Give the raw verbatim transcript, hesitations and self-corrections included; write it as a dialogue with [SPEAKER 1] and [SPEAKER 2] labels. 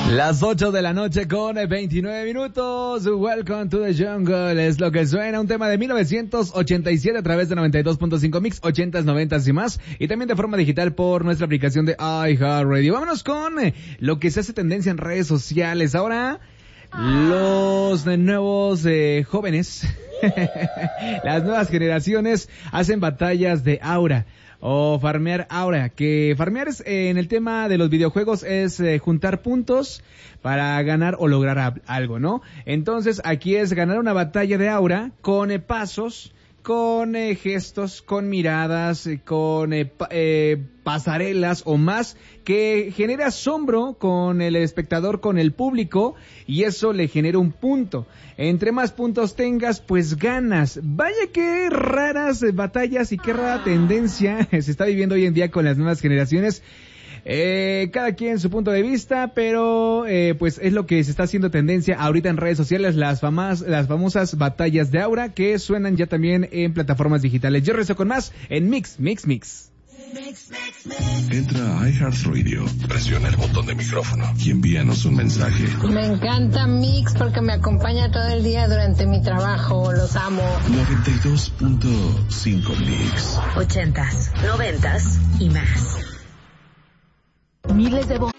[SPEAKER 1] Las ocho de la noche con veintinueve minutos. Welcome to the jungle. Es lo que suena, un tema de mil novecientos ochenta y siete a través de noventa y dos punto cinco Mix, ochentas, noventas y más. Y también de forma digital por nuestra aplicación de iHeartRadio. Vámonos con lo que se hace tendencia en redes sociales. Ahora, los nuevos eh, jóvenes, las nuevas generaciones hacen batallas de aura. O farmear aura, que farmear es, eh, en el tema de los videojuegos es eh, juntar puntos para ganar o lograr a, algo, ¿no? Entonces aquí es ganar una batalla de aura con eh, pasos, con eh, gestos, con miradas, eh, con eh, pa- eh, pasarelas o más, que genera asombro con el espectador, con el público, y eso le genera un punto. Entre más puntos tengas, pues ganas. Vaya qué raras eh, batallas y qué rara tendencia se está viviendo hoy en día con las nuevas generaciones. Eh, cada quien su punto de vista, pero eh, pues es lo que se está haciendo tendencia ahorita en redes sociales, las famas, las famosas batallas de aura que suenan ya también en plataformas digitales. Yo rezo con más en Mix, Mix, Mix.
[SPEAKER 2] Entra a iHeartRadio, presiona el botón de micrófono y envíanos un mensaje.
[SPEAKER 3] Me encanta Mix porque me acompaña todo el día durante mi trabajo, los amo.
[SPEAKER 2] noventa y dos punto cinco Mix.
[SPEAKER 4] Ochentas, noventas y más. Miles de voces.